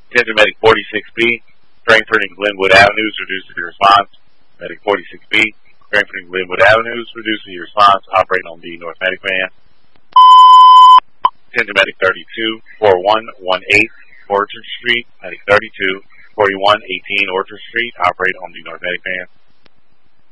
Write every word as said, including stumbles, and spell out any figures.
Attention Medic forty-six B, Frankfurt and Glenwood Avenues, reducing your response. Medic forty-six B, Frankfurt and Glenwood Avenues, reducing your response, operating on the North Medic van. Attention Medic thirty-two, forty-one eighteen Orchard Street, Medic thirty-two, forty-one eighteen Orchard Street, operating on the North Medic van.